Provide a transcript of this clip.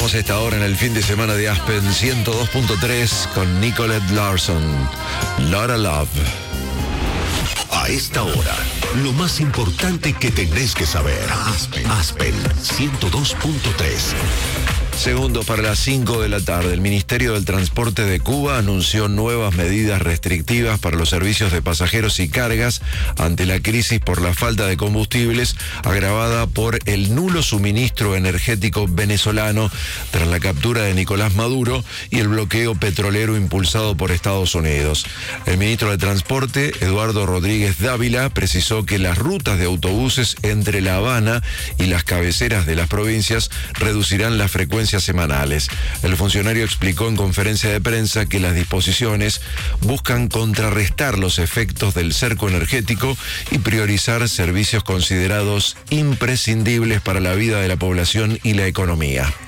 Arrancamos esta hora en el fin de semana de Aspen 102.3 con Nicolette Larson. Lotta Love. A esta hora, lo más importante que tenés que saber. Aspen 102.3. Segundos para las 5 de la tarde, el Ministerio del Transporte de Cuba anunció nuevas medidas restrictivas para los servicios de pasajeros y cargas ante la crisis por la falta de combustibles agravada por el nulo suministro energético venezolano tras la captura de Nicolás Maduro y el bloqueo petrolero impulsado por Estados Unidos. El ministro de Transporte, Eduardo Rodríguez Dávila, precisó que las rutas de autobuses entre La Habana y las cabeceras de las provincias reducirán la frecuencia semanales. El funcionario explicó en conferencia de prensa que las disposiciones buscan contrarrestar los efectos del cerco energético y priorizar servicios considerados imprescindibles para la vida de la población y la economía.